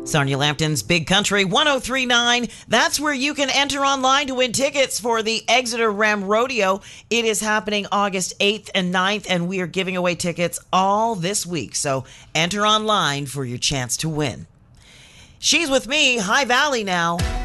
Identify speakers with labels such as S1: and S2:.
S1: Sonia Lampton's Big Country 1039. That's where you can enter online to win tickets for the Exeter Ram Rodeo. It is happening August 8th and 9th, and we are giving away tickets all this week. So enter online for your chance to win. She's with me, High Valley now.